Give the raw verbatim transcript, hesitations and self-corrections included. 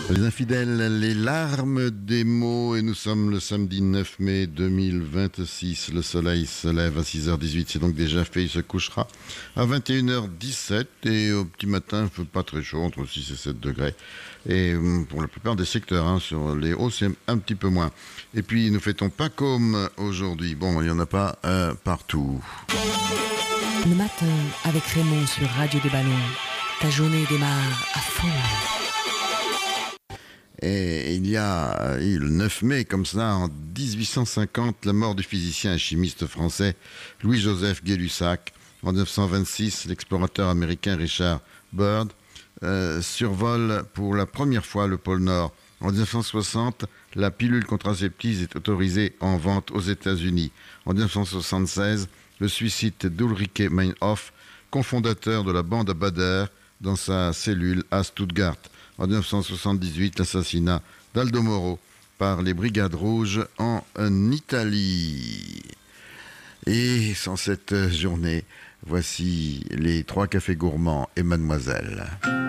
Les infidèles, les larmes des mots, et nous sommes le samedi neuf mai deux mille vingt-six. Le soleil se lève à six heures dix-huit, c'est donc déjà fait, il se couchera à vingt et une heures dix-sept, et au petit matin, il ne fait pas très chaud, entre six et sept degrés. Et pour la plupart des secteurs, hein, sur les hauts, c'est un petit peu moins. Et puis, nous fêtons Pâques aujourd'hui. Bon, il n'y en a pas euh, partout. Le matin, avec Raymond sur Radio des Ballons, ta journée démarre à fond. Et il y a eu le neuf mai, comme ça, en dix-huit cent cinquante, la mort du physicien et chimiste français Louis-Joseph Gay-Lussac. En dix-neuf cent vingt-six, l'explorateur américain Richard Byrd euh, survole pour la première fois le pôle Nord. En dix-neuf cent soixante, la pilule contraceptive est autorisée en vente aux États-Unis. En dix-neuf cent soixante-seize, le suicide d'Ulrike Meinhof, cofondateur de la bande à Bader, dans sa cellule à Stuttgart. En dix-neuf cent soixante-dix-huit, l'assassinat d'Aldo Moro par les Brigades Rouges en Italie. Et sans cette journée, voici les trois cafés gourmands et Mademoiselle.